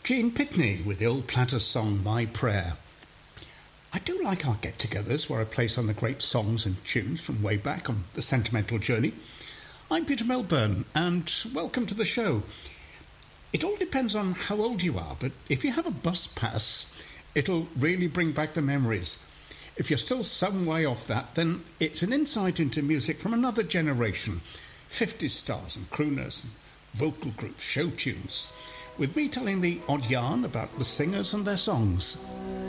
Gene Pitney with the old Platters song My Prayer. I do like our get-togethers where I play some of the great songs and tunes from way back on the Sentimental Journey. I'm Peter Melbourne, and welcome to the show. It all depends on how old you are, but if you have a bus pass, it'll really bring back the memories. If you're still some way off that, then it's an insight into music from another generation. 50s stars and crooners, and vocal groups, show tunes, with me telling the odd yarn about the singers and their songs.